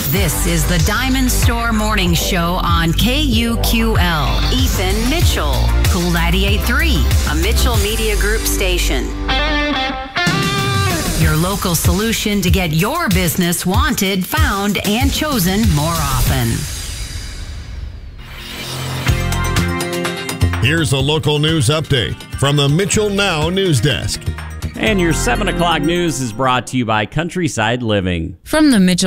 This is the Diamond Store Morning Show on KUQL. Ethan Mitchell, Cool 98.3, a Mitchell Media Group station. Your local solution to get your business wanted, found, and chosen more often. Here's a local news update from the Mitchell Now News Desk. And your 7 o'clock news is brought to you by Countryside Living. From the Mitchell